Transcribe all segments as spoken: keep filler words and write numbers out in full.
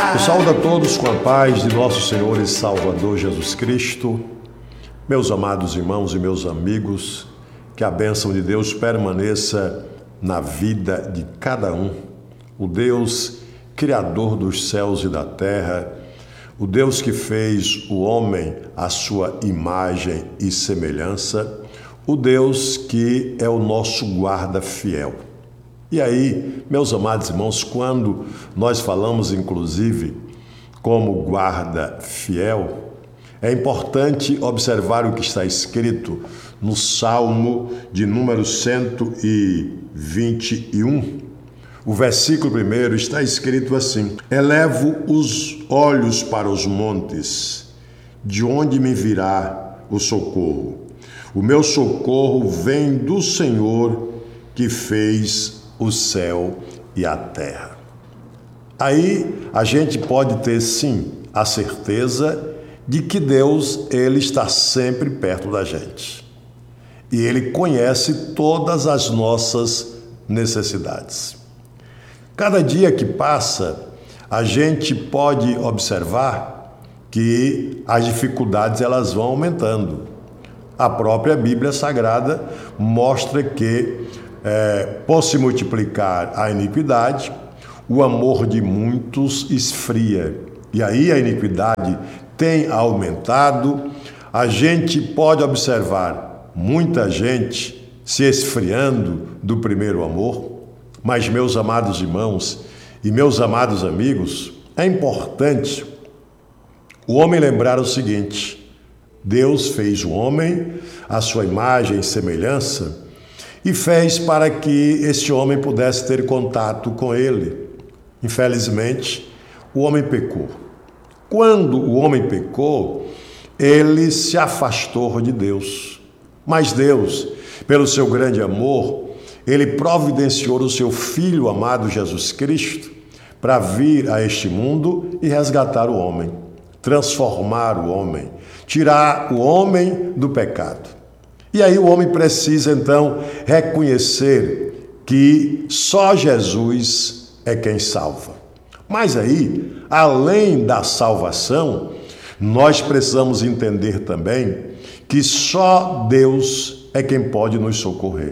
Eu saúdo a todos com a paz de nosso Senhor e Salvador Jesus Cristo. Meus amados irmãos e meus amigos, que a bênção de Deus permaneça na vida de cada um. O Deus Criador dos céus e da terra, o Deus que fez o homem à sua imagem e semelhança, o Deus que é o nosso guarda fiel. E aí, meus amados irmãos, quando nós falamos, inclusive, como guarda fiel, é importante observar o que está escrito no Salmo de número cento e vinte e um. O versículo primeiro está escrito assim: Elevo os olhos para os montes, de onde me virá o socorro? O meu socorro vem do Senhor que fez o céu e a terra. Aí a gente pode ter sim a certeza de que Deus, ele está sempre perto da gente. E ele conhece todas as nossas necessidades. Cada dia que passa, a gente pode observar que as dificuldades elas vão aumentando. A própria Bíblia Sagrada mostra que É, por se multiplicar a iniquidade, o amor de muitos esfria. E aí a iniquidade tem aumentado. A gente pode observar muita gente se esfriando do primeiro amor. Mas, meus amados irmãos e meus amados amigos, é importante o homem lembrar o seguinte: Deus fez o homem à sua imagem e semelhança, e fez para que este homem pudesse ter contato com ele. Infelizmente, o homem pecou. Quando o homem pecou, ele se afastou de Deus. Mas Deus, pelo seu grande amor, ele providenciou o seu Filho amado Jesus Cristo para vir a este mundo e resgatar o homem, transformar o homem, tirar o homem do pecado. E aí o homem precisa, então, reconhecer que só Jesus é quem salva. Mas aí, além da salvação, nós precisamos entender também que só Deus é quem pode nos socorrer.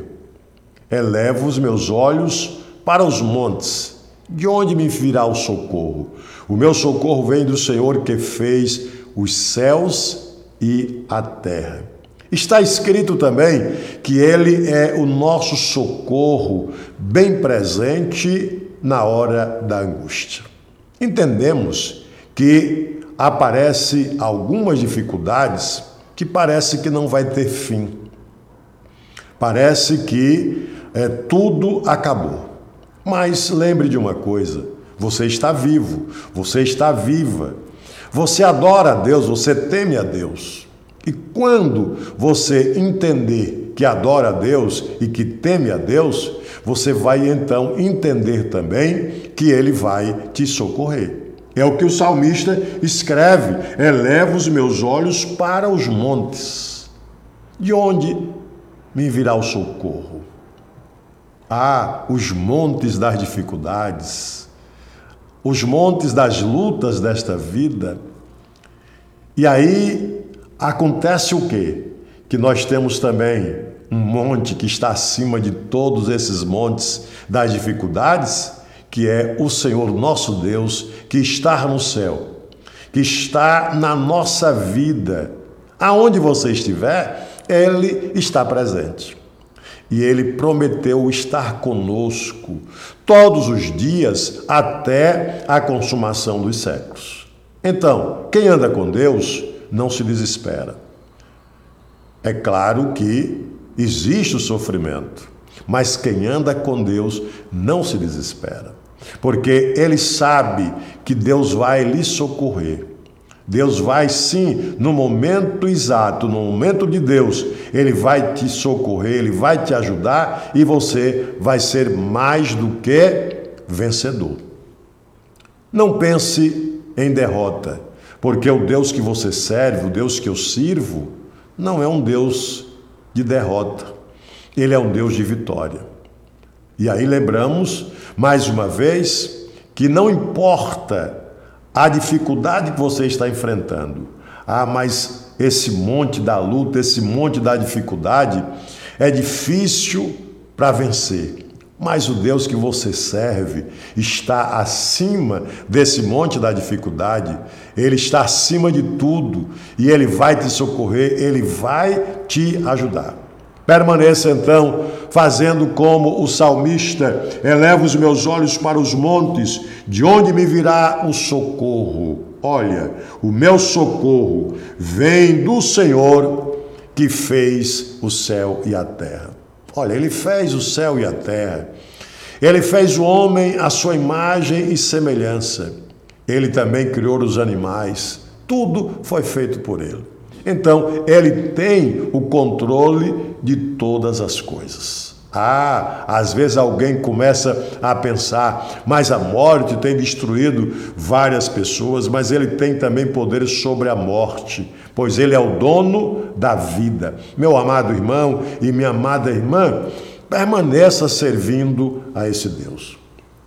Elevo os meus olhos para os montes, de onde me virá o socorro? O meu socorro vem do Senhor que fez os céus e a terra. Está escrito também que ele é o nosso socorro bem presente na hora da angústia. Entendemos que aparecem algumas dificuldades que parece que não vai ter fim. Parece que é, tudo acabou. Mas lembre de uma coisa: você está vivo, você está viva, você adora a Deus, você teme a Deus. E quando você entender que adora a Deus e que teme a Deus, você vai então entender também que ele vai te socorrer. É o que o salmista escreve: elevo os meus olhos para os montes, de onde me virá o socorro? Ah, os montes das dificuldades, os montes das lutas desta vida. E aí acontece o quê? Que nós temos também um monte que está acima de todos esses montes das dificuldades, que é o Senhor nosso Deus, que está no céu, que está na nossa vida. Aonde você estiver, Ele está presente. E Ele prometeu estar conosco todos os dias até a consumação dos séculos. Então, quem anda com Deus não se desespera. É claro que existe o sofrimento, mas quem anda com Deus não se desespera, porque ele sabe que Deus vai lhe socorrer. Deus vai sim, no momento exato, no momento de Deus, ele vai te socorrer, ele vai te ajudar e você vai ser mais do que vencedor. Não pense em derrota, porque o Deus que você serve, o Deus que eu sirvo, não é um Deus de derrota. Ele é um Deus de vitória. E aí lembramos, mais uma vez, que não importa a dificuldade que você está enfrentando. Ah, mas esse monte da luta, esse monte da dificuldade é difícil para vencer. Mas o Deus que você serve está acima desse monte da dificuldade. Ele está acima de tudo e Ele vai te socorrer, Ele vai te ajudar. Permaneça então fazendo como o salmista: eleva os meus olhos para os montes, de onde me virá o socorro? Olha, o meu socorro vem do Senhor que fez o céu e a terra. Olha, Ele fez o céu e a terra. Ele fez o homem à sua imagem e semelhança. Ele também criou os animais. Tudo foi feito por Ele. Então, Ele tem o controle de todas as coisas. Ah, às vezes alguém começa a pensar, mas a morte tem destruído várias pessoas, mas Ele tem também poder sobre a morte, pois Ele é o dono da vida. Meu amado irmão e minha amada irmã, permaneça servindo a esse Deus,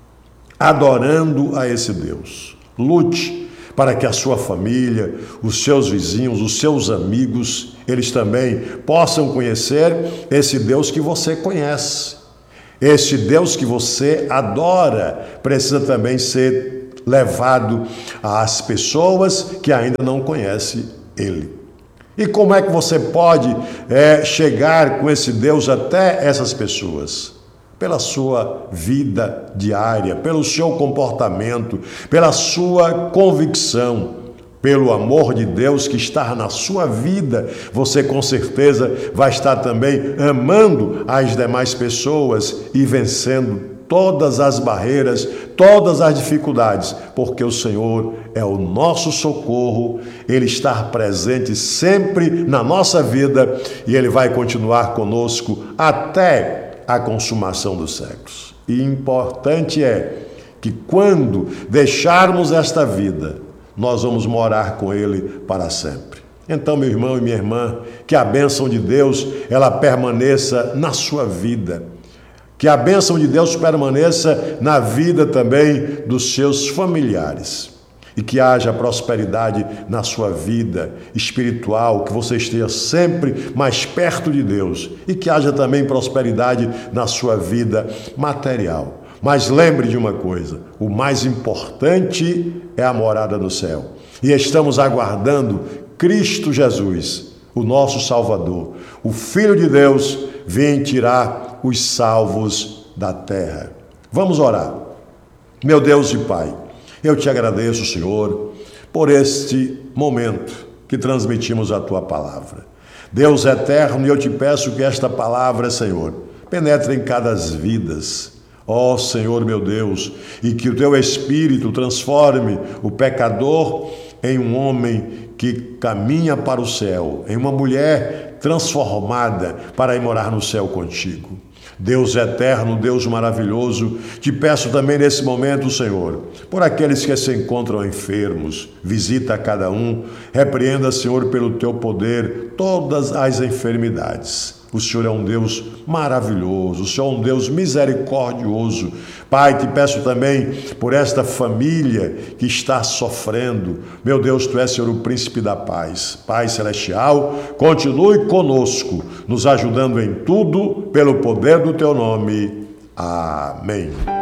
adorando a esse Deus. Lute para que a sua família, os seus vizinhos, os seus amigos, eles também possam conhecer esse Deus que você conhece. Esse Deus que você adora precisa também ser levado às pessoas que ainda não conhecem Ele. E como é que você pode é, chegar com esse Deus até essas pessoas? Pela sua vida diária, pelo seu comportamento, pela sua convicção, pelo amor de Deus que está na sua vida. Você com certeza vai estar também amando as demais pessoas e vencendo todas as barreiras, todas as dificuldades, porque o Senhor é o nosso socorro, Ele está presente sempre na nossa vida e Ele vai continuar conosco até a consumação dos séculos. E importante é que quando deixarmos esta vida, nós vamos morar com Ele para sempre. Então, meu irmão e minha irmã, que a bênção de Deus, ela permaneça na sua vida. Que a bênção de Deus permaneça na vida também dos seus familiares. E que haja prosperidade na sua vida espiritual, que você esteja sempre mais perto de Deus. E que haja também prosperidade na sua vida material. Mas lembre de uma coisa, o mais importante é a morada no céu. E estamos aguardando Cristo Jesus, o nosso Salvador, o Filho de Deus, vem tirar os salvos da terra. Vamos orar. Meu Deus e Pai, eu te agradeço, Senhor, por este momento que transmitimos a Tua palavra. Deus eterno, e eu te peço que esta palavra, Senhor, penetre em cada vidas. Ó Senhor, meu Deus, e que o Teu Espírito transforme o pecador em um homem que caminha para o céu, em uma mulher transformada para ir morar no céu contigo. Deus eterno, Deus maravilhoso, te peço também nesse momento, Senhor, por aqueles que se encontram enfermos, visita a cada um, repreenda, Senhor, pelo teu poder, todas as enfermidades. O Senhor é um Deus maravilhoso, o Senhor é um Deus misericordioso. Pai, te peço também por esta família que está sofrendo. Meu Deus, Tu és, Senhor, o príncipe da paz. Pai celestial, continue conosco, nos ajudando em tudo, pelo poder do Teu nome. Amém.